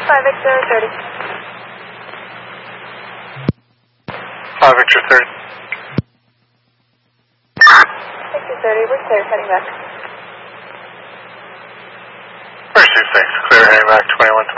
5 Victor 30. 5 Victor 30. Victor 30, we're clear, heading back. Mercy 6, clear, heading back 21